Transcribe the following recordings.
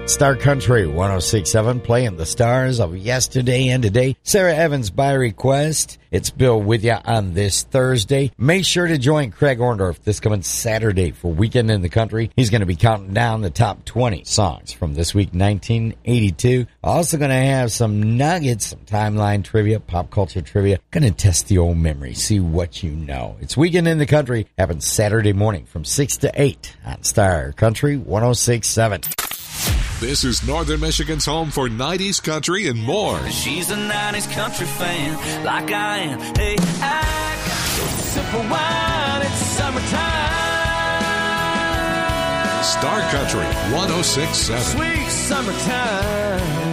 Star Country 106.7, playing the stars of yesterday and today. Sarah Evans by request. It's Bill with you on this Thursday. Make sure to join Craig Orndorff this coming Saturday for Weekend in the Country. He's going to be counting down the top 20 songs from this week, 1982. Also going to have some nuggets, some timeline trivia, pop culture trivia. Going to test the old memory, see what you know. It's Weekend in the Country. Happens Saturday morning from 6 to 8 on Star Country 106.7. This is Northern Michigan's home for 90s country and more. She's a 90s country fan, like I am. Hey, I got a sip of wine, it's summertime. Star Country 106.7. Sweet summertime.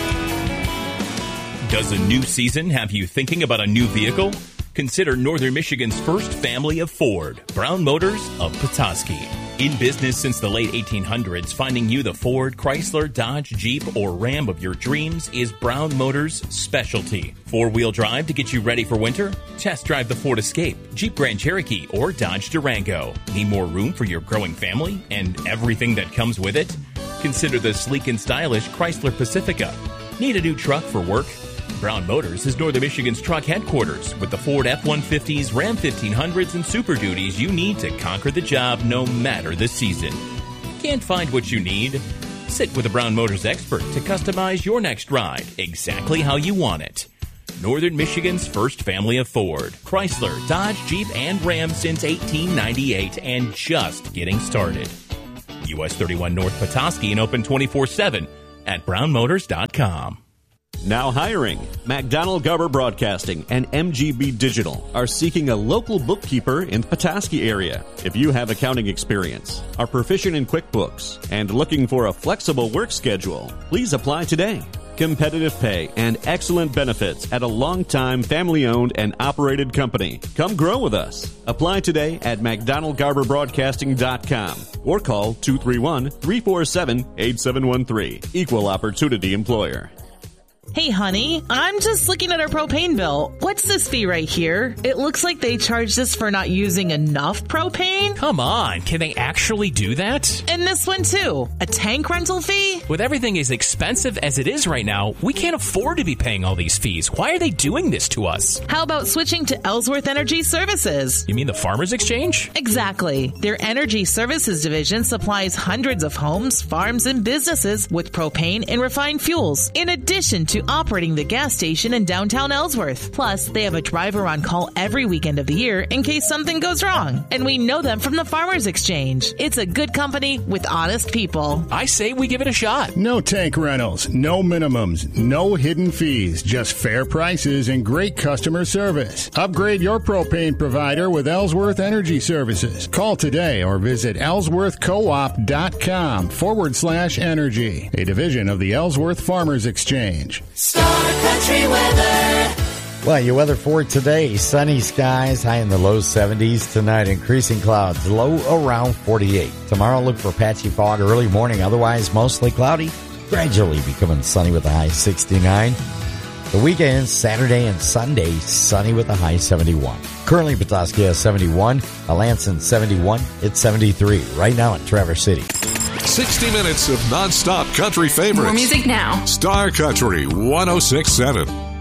Does a new season have you thinking about a new vehicle? Consider Northern Michigan's first family of Ford, Brown Motors of Petoskey. In business since the late 1800s, finding you the Ford, Chrysler, Dodge, Jeep, or Ram of your dreams is Brown Motors' specialty. Four-wheel drive to get you ready for winter? Test drive the Ford Escape, Jeep Grand Cherokee, or Dodge Durango. Need more room for your growing family and everything that comes with it? Consider the sleek and stylish Chrysler Pacifica. Need a new truck for work? Brown Motors is Northern Michigan's truck headquarters with the Ford F-150s, Ram 1500s, and Super Duties you need to conquer the job no matter the season. Can't find what you need? Sit with a Brown Motors expert to customize your next ride exactly how you want it. Northern Michigan's first family of Ford, Chrysler, Dodge, Jeep, and Ram since 1898 and just getting started. US 31 North Petoskey and open 24/7 at brownmotors.com. Now hiring. McDonald Garber Broadcasting and MGB Digital are seeking a local bookkeeper in the Petoskey area. If you have accounting experience, are proficient in QuickBooks, and looking for a flexible work schedule, please apply today. Competitive pay and excellent benefits at a long-time family-owned and operated company. Come grow with us. Apply today at McDonaldGarberBroadcasting.com or call 231-347-8713. Equal Opportunity Employer. Hey, honey, I'm just looking at our propane bill. What's this fee right here? It looks like they charged us for not using enough propane. Come on, can they actually do that? And this one, too. A tank rental fee? With everything as expensive as it is right now, we can't afford to be paying all these fees. Why are they doing this to us? How about switching to Ellsworth Energy Services? You mean the Farmers Exchange? Exactly. Their Energy Services division supplies hundreds of homes, farms, and businesses with propane and refined fuels, in addition to operating the gas station in downtown Ellsworth. Plus, they have a driver on call every weekend of the year in case something goes wrong. And we know them from the Farmers Exchange. It's a good company with honest people. I say we give it a shot. No tank rentals, no minimums, no hidden fees, just fair prices and great customer service. Upgrade your propane provider with Ellsworth Energy Services. Call today or visit ellsworthcoop.com/energy, a division of the Ellsworth Farmers Exchange. Star Country weather. Well, your weather for today, sunny skies, high in the low 70s. Tonight, increasing clouds, low around 48. Tomorrow, look for patchy fog early morning, otherwise mostly cloudy, gradually becoming sunny with a high 69. The weekend, Saturday and Sunday, sunny with a high 71. Currently, Petoskey has 71, Alanson 71, it's 73 right now in Traverse City. 60 minutes of non-stop country favorites. More music now. Star Country 106.7.